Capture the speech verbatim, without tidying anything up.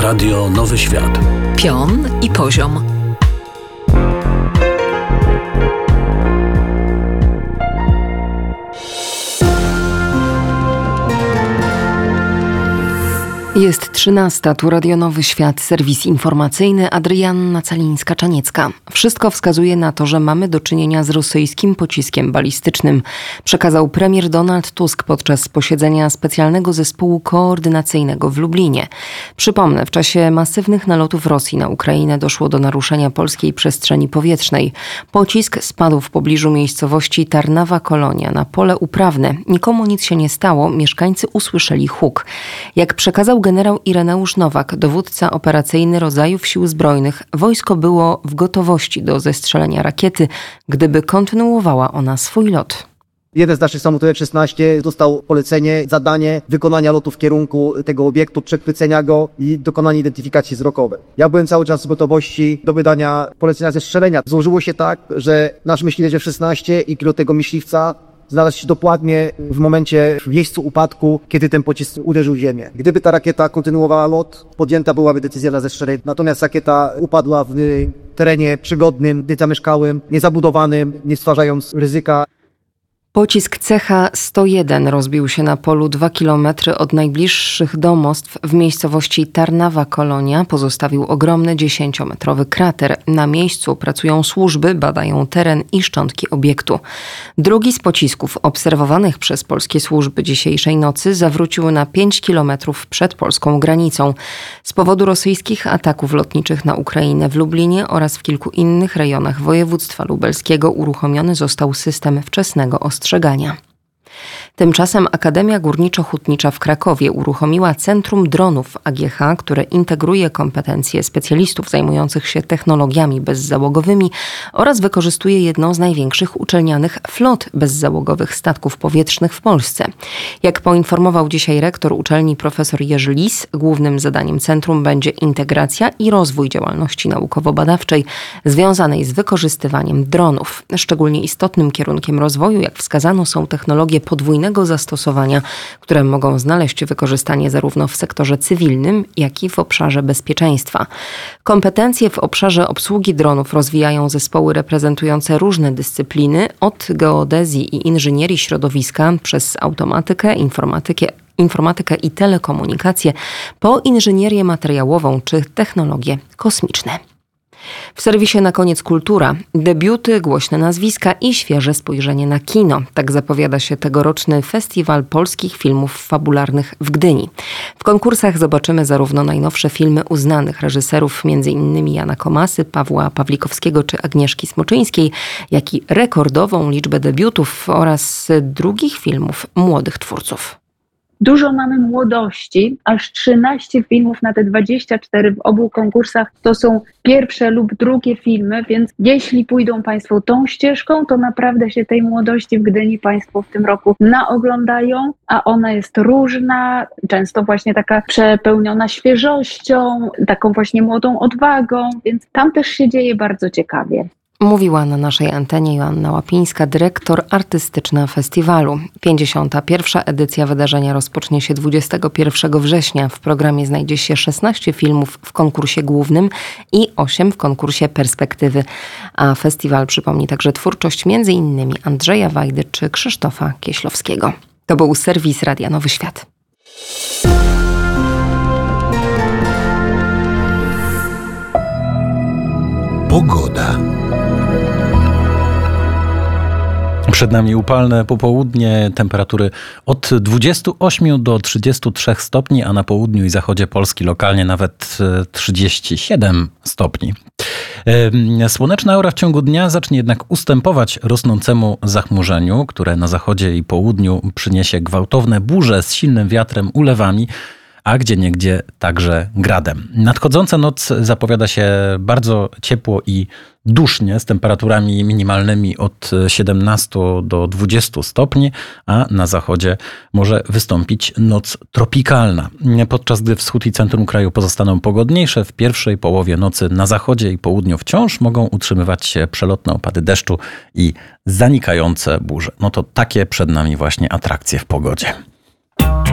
Radio Nowy Świat. Pion i poziom. Jest trzynasta, tu Radio Nowy Świat, serwis informacyjny, Adrianna Calińska-Czaniecka. Wszystko wskazuje na to, że mamy do czynienia z rosyjskim pociskiem balistycznym, przekazał premier Donald Tusk podczas posiedzenia specjalnego zespołu koordynacyjnego w Lublinie. Przypomnę, w czasie masywnych nalotów Rosji na Ukrainę doszło do naruszenia polskiej przestrzeni powietrznej. Pocisk spadł w pobliżu miejscowości Tarnawa Kolonia na pole uprawne. Nikomu nic się nie stało, mieszkańcy usłyszeli huk. Jak przekazał generał Ireneusz Nowak, dowódca operacyjny rodzajów sił zbrojnych, wojsko było w gotowości do zestrzelenia rakiety, gdyby kontynuowała ona swój lot. Jeden z naszych samolotów F szesnaście dostał polecenie, zadanie wykonania lotu w kierunku tego obiektu, przechwycenia go i dokonania identyfikacji wzrokowej. Ja byłem cały czas w gotowości do wydania polecenia zestrzelenia. Złożyło się tak, że nasz myśliwiec F szesnaście i pilot tego myśliwca znalazł się dokładnie w momencie, w miejscu upadku, kiedy ten pocisk uderzył w ziemię. Gdyby ta rakieta kontynuowała lot, podjęta byłaby decyzja na zestrzelenie. Natomiast rakieta upadła w terenie przygodnym, niezamieszkałym, niezabudowanym, nie stwarzając ryzyka. Pocisk C H sto jeden rozbił się na polu dwa kilometry od najbliższych domostw w miejscowości Tarnawa Kolonia. Pozostawił ogromny dziesięciometrowy krater. Na miejscu pracują służby, badają teren i szczątki obiektu. Drugi z pocisków obserwowanych przez polskie służby dzisiejszej nocy zawrócił na pięć kilometrów przed polską granicą. Z powodu rosyjskich ataków lotniczych na Ukrainę w Lublinie oraz w kilku innych rejonach województwa lubelskiego uruchomiony został system wczesnego ostrzegania. Ostrzegania. Tymczasem Akademia Górniczo-Hutnicza w Krakowie uruchomiła Centrum Dronów A G H, które integruje kompetencje specjalistów zajmujących się technologiami bezzałogowymi oraz wykorzystuje jedną z największych uczelnianych flot bezzałogowych statków powietrznych w Polsce. Jak poinformował dzisiaj rektor uczelni profesor Jerzy Lis, głównym zadaniem centrum będzie integracja i rozwój działalności naukowo-badawczej związanej z wykorzystywaniem dronów. Szczególnie istotnym kierunkiem rozwoju, jak wskazano, są technologie podwójnego zastosowania, które mogą znaleźć wykorzystanie zarówno w sektorze cywilnym, jak i w obszarze bezpieczeństwa. Kompetencje w obszarze obsługi dronów rozwijają zespoły reprezentujące różne dyscypliny, od geodezji i inżynierii środowiska przez automatykę, informatykę, informatykę i telekomunikację, po inżynierię materiałową czy technologie kosmiczne. W serwisie Na koniec kultura. Debiuty, głośne nazwiska i świeże spojrzenie na kino. Tak zapowiada się tegoroczny Festiwal Polskich Filmów Fabularnych w Gdyni. W konkursach zobaczymy zarówno najnowsze filmy uznanych reżyserów, między innymi Jana Komasy, Pawła Pawlikowskiego czy Agnieszki Smoczyńskiej, jak i rekordową liczbę debiutów oraz drugich filmów młodych twórców. Dużo mamy młodości, aż trzynaście filmów na te dwadzieścia cztery w obu konkursach to są pierwsze lub drugie filmy, więc jeśli pójdą Państwo tą ścieżką, to naprawdę się tej młodości w Gdyni Państwo w tym roku naoglądają, a ona jest różna, często właśnie taka przepełniona świeżością, taką właśnie młodą odwagą, więc tam też się dzieje bardzo ciekawie. Mówiła na naszej antenie Joanna Łapińska, dyrektor artystyczna festiwalu. pięćdziesiąta pierwsza edycja wydarzenia rozpocznie się dwudziestego pierwszego września. W programie znajdzie się szesnaście filmów w konkursie głównym i osiem w konkursie Perspektywy. A festiwal przypomni także twórczość między innymi Andrzeja Wajdy czy Krzysztofa Kieślowskiego. To był serwis Radia Nowy Świat. Pogoda. Przed nami upalne popołudnie, temperatury od dwudziestu ośmiu do trzydziestu trzech stopni, a na południu i zachodzie Polski lokalnie nawet trzydzieści siedem stopni. Słoneczna aura w ciągu dnia zacznie jednak ustępować rosnącemu zachmurzeniu, które na zachodzie i południu przyniesie gwałtowne burze z silnym wiatrem, ulewami, a gdzieniegdzie także gradem. Nadchodząca noc zapowiada się bardzo ciepło i dusznie, z temperaturami minimalnymi od siedemnastu do dwudziestu stopni, a na zachodzie może wystąpić noc tropikalna. Podczas gdy wschód i centrum kraju pozostaną pogodniejsze, w pierwszej połowie nocy na zachodzie i południu wciąż mogą utrzymywać się przelotne opady deszczu i zanikające burze. No to takie przed nami właśnie atrakcje w pogodzie.